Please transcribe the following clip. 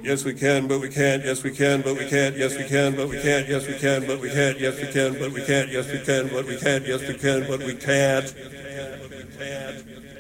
Yes, we can, but we can't. Yes, we can, but we can't. Yes, we can, but we can't. Yes, we can, but we can't. Yes, we can, but we can't. Yes, we can, but we can't. Yes, we can, but we can't.